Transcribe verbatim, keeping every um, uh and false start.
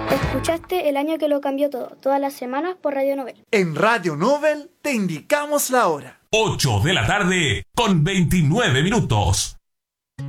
Escuchaste El año que lo cambió todo, todas las semanas por Radio Nobel. En Radio Nobel te indicamos la hora. ocho de la tarde con veintinueve minutos.